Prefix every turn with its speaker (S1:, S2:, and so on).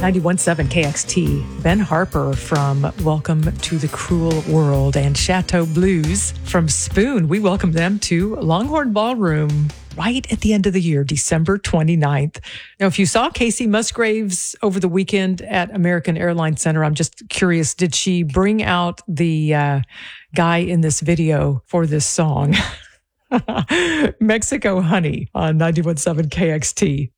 S1: 91.7 KXT, Ben Harper from Welcome to the Cruel World and Chateau Blues from Spoon. We welcome them to Longhorn Ballroom right at the end of the year, December 29th. Now, if you saw Casey Musgraves over the weekend at American Airlines Center, I'm just curious, did she bring out the guy in this video for this song? Mexico Honey on 91.7 KXT.